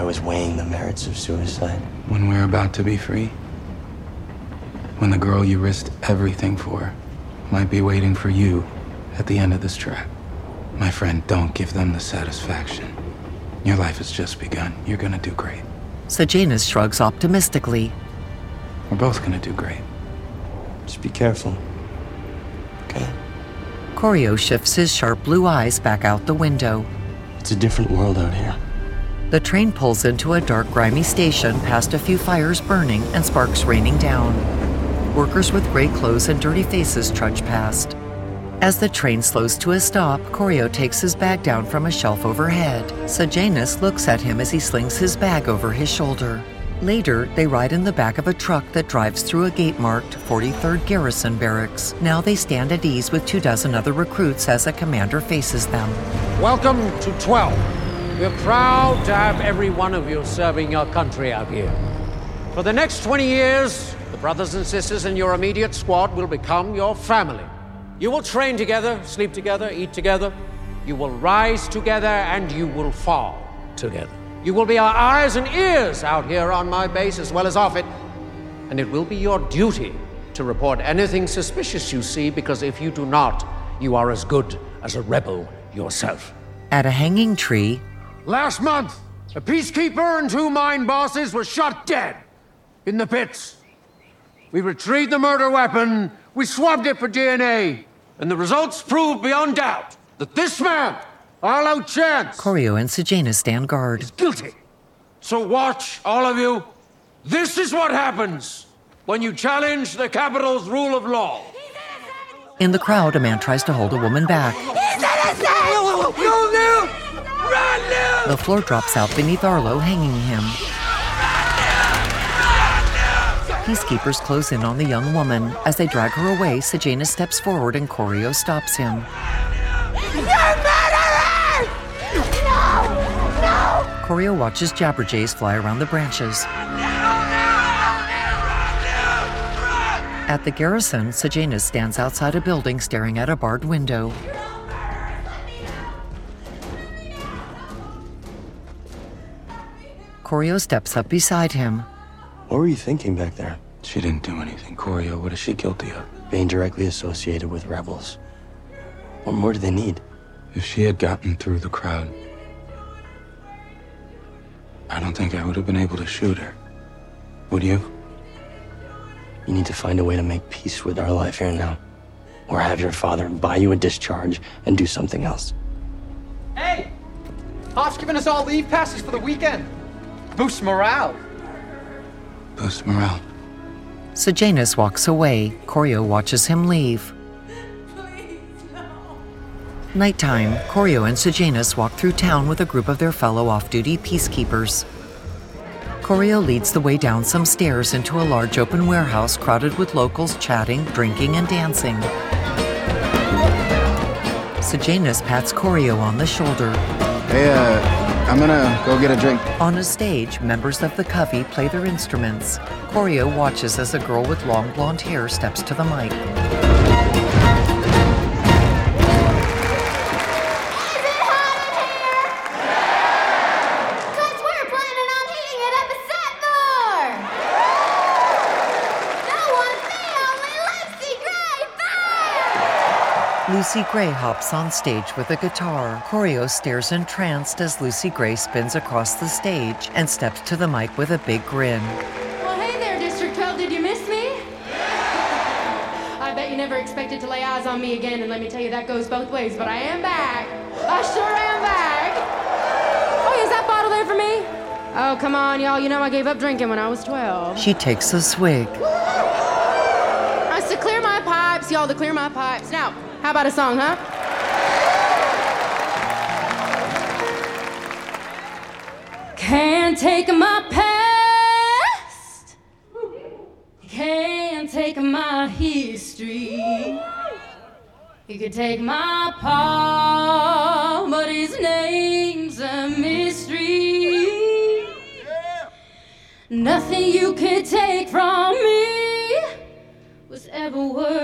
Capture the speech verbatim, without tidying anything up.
was weighing the merits of suicide. When we're about to be free, when the girl you risked everything for might be waiting for you at the end of this track, my friend, don't give them the satisfaction. Your life has just begun. You're gonna do great. Sejanus shrugs optimistically. We're both gonna do great. Just be careful. Okay? Corio shifts his sharp blue eyes back out the window. It's a different world out here. The train pulls into a dark, grimy station past a few fires burning and sparks raining down. Workers with gray clothes and dirty faces trudge past. As the train slows to a stop, Corio takes his bag down from a shelf overhead. Sejanus looks at him as he slings his bag over his shoulder. Later, they ride in the back of a truck that drives through a gate marked forty-third Garrison Barracks. Now they stand at ease with two dozen other recruits as a commander faces them. Welcome to twelve. We're proud to have every one of you serving your country out here. For the next twenty years, the brothers and sisters in your immediate squad will become your family. You will train together, sleep together, eat together. You will rise together, and you will fall together. You will be our eyes and ears out here on my base as well as off it. And it will be your duty to report anything suspicious you see, because if you do not, you are as good as a rebel yourself. At a hanging tree, last month, a peacekeeper and two mine bosses were shot dead in the pits. We retrieved the murder weapon, we swabbed it for D N A, and the results proved beyond doubt that this man, all out chance, Corio and Sejanus stand guard. is guilty. So watch, all of you. This is what happens when you challenge the capital's rule of law. In the crowd, a man tries to hold a woman back. He's innocent! Go now! Run now! The floor drops out beneath Arlo, hanging him. Peacekeepers close in on the young woman. As they drag her away, Sejanus steps forward and Corio stops him. You're murderers! No! No! Corio watches jabberjays fly around the branches. At the garrison, Sejanus stands outside a building staring at a barred window. Corio steps up beside him. What were you thinking back there? She didn't do anything, Corio. What is she guilty of? Being directly associated with rebels. What more do they need? If she had gotten through the crowd, I don't think I would have been able to shoot her. Would you? You need to find a way to make peace with our life here now. Or have your father buy you a discharge and do something else. Hey! Hoff's giving us all leave passes for the weekend. Boost morale. Boost morale. Sejanus walks away. Corio watches him leave. Please, no. Nighttime, Corio and Sejanus walk through town with a group of their fellow off-duty peacekeepers. Corio leads the way down some stairs into a large open warehouse crowded with locals chatting, drinking, and dancing. Sejanus pats Corio on the shoulder. Hey, uh, I'm gonna go get a drink. On a stage, members of the Covey play their instruments. Corio watches as a girl with long blonde hair steps to the mic. Lucy Gray hops on stage with a guitar. Corio stares entranced as Lucy Gray spins across the stage and steps to the mic with a big grin. Well, hey there, District twelve. Did you miss me? I bet you never expected to lay eyes on me again, and let me tell you, that goes both ways, but I am back. I sure am back. Oh, is that bottle there for me? Oh, come on, y'all. You know I gave up drinking when I was twelve. She takes a swig. I said clear my pipes, y'all, to clear my pipes. Now, how about a song, huh? Can't take my past, can't take my history. You could take my pa, but his name's a mystery. Nothing you could take from me was ever worth